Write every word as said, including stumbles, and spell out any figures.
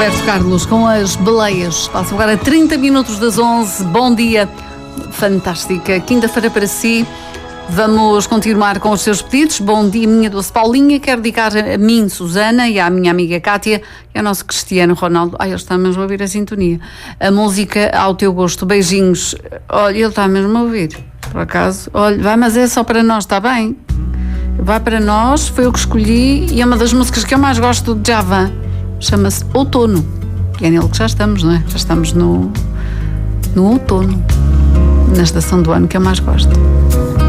Roberto Carlos com as Baleias. Passa agora a trinta minutos das onze. Bom dia. Fantástica quinta-feira para si. Vamos continuar com os seus pedidos. Bom dia, minha doce Paulinha. Quero dedicar a mim, Susana, e à minha amiga Cátia e ao nosso Cristiano Ronaldo. Ai, ele está mesmo a ouvir a sintonia. A música ao teu gosto. Beijinhos. Olha, ele está mesmo a ouvir. Por acaso. Olha, vai, mas é só para nós, está bem? Vai para nós, foi eu que escolhi e é uma das músicas que eu mais gosto de Djavan. Chama-se Outono. E é nele que já estamos, não é? Já estamos no, no outono. Na estação do ano que eu mais gosto.